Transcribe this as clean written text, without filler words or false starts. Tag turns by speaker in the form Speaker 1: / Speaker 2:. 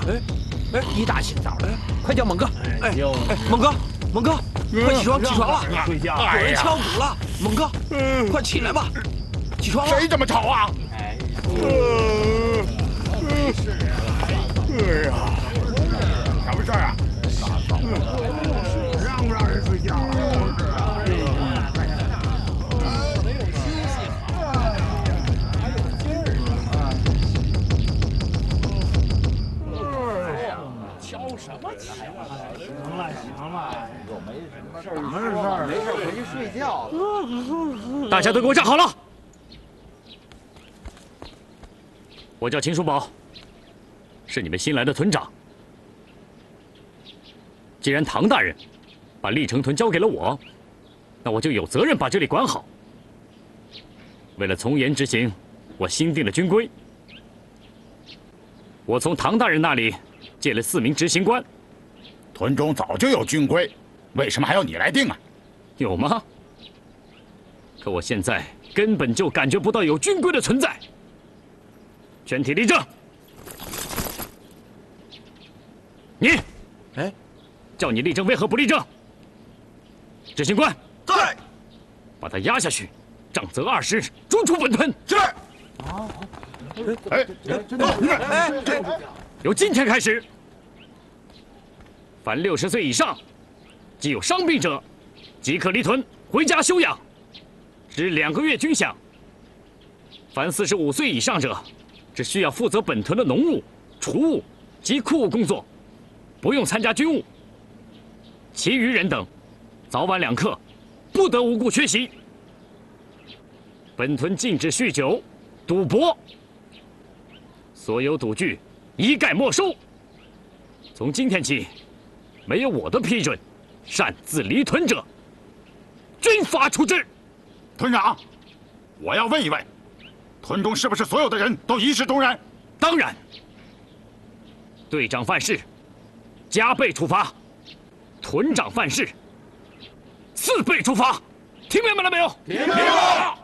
Speaker 1: 一大清早的，快叫猛哥！猛哥，猛哥，快起床，起床了！
Speaker 2: 睡觉，
Speaker 1: 有人敲鼓了，猛哥，快起来吧！起床了！
Speaker 2: 谁这么吵啊？哎呀，什么事儿啊？让不让人睡觉啊？
Speaker 3: 什么敲？行了，
Speaker 4: 又没什么事儿，没事回去睡觉了。
Speaker 3: 大家都给我站好了！我叫秦叔宝，是你们新来的屯长。既然唐大人把历城屯交给了我，那我就有责任把这里管好。为了从严执行我新定的军规，我从唐大人那里借了4名执行官。
Speaker 2: 屯中早就有军规，为什么还要你来定啊？
Speaker 3: 有吗？可我现在根本就感觉不到有军规的存在。全体立正。你，叫你立正，为何不立正？执行官，
Speaker 1: 在，
Speaker 3: 把他押下去，杖责20，逐出本屯。
Speaker 1: 是。
Speaker 3: 由今天开始，凡60岁以上，即有伤病者，即可离屯回家休养，支2个月军饷。凡45岁以上者，只需要负责本屯的农务、储务及库务工作，不用参加军务。其余人等，早晚2课，不得无故缺席。本屯禁止酗酒、赌博，所有赌具一概没收。从今天起，没有我的批准，擅自离屯者，军法处置。
Speaker 2: 屯长，我要问一问，屯中是不是所有的人都一视同仁？
Speaker 3: 当然，队长犯事，加倍处罚；屯长犯事，4倍处罚。听明白了没有？
Speaker 2: 听明白了。